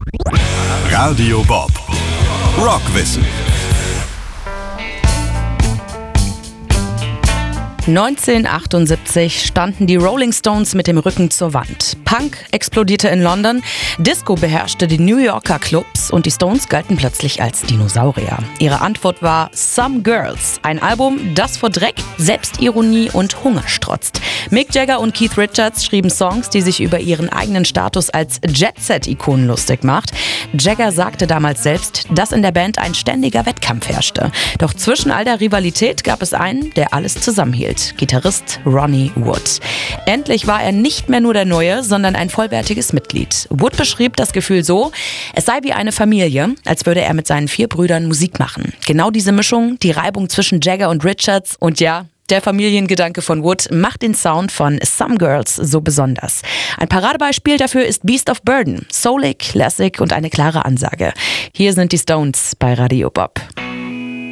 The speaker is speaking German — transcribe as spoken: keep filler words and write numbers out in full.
Radio Bob. Rockwissen. neunzehnhundertachtundsiebzig standen die Rolling Stones mit dem Rücken zur Wand. Punk explodierte in London, Disco beherrschte die New Yorker Clubs und die Stones galten plötzlich als Dinosaurier. Ihre Antwort war Some Girls, ein Album, das vor Dreck, Selbstironie und Hunger strotzt. Mick Jagger und Keith Richards schrieben Songs, die sich über ihren eigenen Status als Jet-Set-Ikonen lustig macht. Jagger sagte damals selbst, dass in der Band ein ständiger Wettkampf herrschte. Doch zwischen all der Rivalität gab es einen, der alles zusammenhielt. Gitarrist Ronnie Wood. Endlich war er nicht mehr nur der Neue, sondern ein vollwertiges Mitglied. Wood beschrieb das Gefühl so, es sei wie eine Familie, als würde er mit seinen vier Brüdern Musik machen. Genau diese Mischung, die Reibung zwischen Jagger und Richards und ja, der Familiengedanke von Wood macht den Sound von Some Girls so besonders. Ein Paradebeispiel dafür ist Beast of Burden. Soulig, classic und eine klare Ansage. Hier sind die Stones bei Radio Bob.